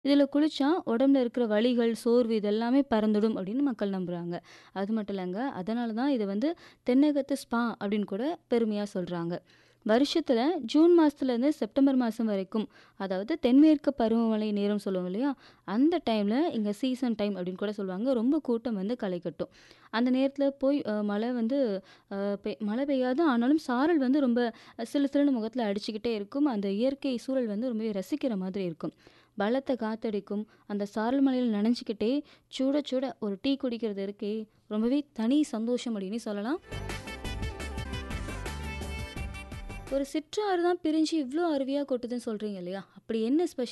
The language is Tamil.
இதில குளிச்சா உடம்புல இருக்கிற வலிகள், சோர்வு இது எல்லாமே பறந்துடும் அப்படின்னு மக்கள் நம்புறாங்க. அது மட்டும் இல்லங்க, அதனால தான் இத வந்து தென்னகத்து ஸ்பா அப்படின்னு கூட பெருமையா சொல்றாங்க. வருஷத்துல ஜூன் மாசத்துலேருந்து செப்டம்பர் மாசம் வரைக்கும், அதாவது தென்மேற்கு பருவமழை நேரம் சொல்லுவோம் இல்லையா? அந்த டைம்ல இங்க சீசன் டைம் அப்படின்னு கூட சொல்லுவாங்க. ரொம்ப கூட்டம் வந்து களை கட்டும். அந்த நேரத்துல போய் மழை வந்து மழை பெய்யாது. ஆனாலும் சாரல் வந்து ரொம்ப சிலு சிலுன்னு முகத்துல அடிச்சுக்கிட்டே இருக்கும். அந்த இயற்கை சூழல் வந்து ரொம்பவே ரசிக்கிற மாதிரி இருக்கும். பலத்த காத்தடிக்கும். அந்த சாரல் மழையில நனைஞ்சுக்கிட்டே சுட சுட ஒரு டீ குடிக்கிறது இருக்கே, ரொம்பவே தனி சந்தோஷம் அப்படின்னே சொல்லலாம். ஒரு சிற்றாறு தான் பிரிஞ்சு இவ்ளோ அருவியா கொட்டுதுன்னு சொல்றீங்க இல்லையா? அப்படி என்ன ஸ்பெஷல்?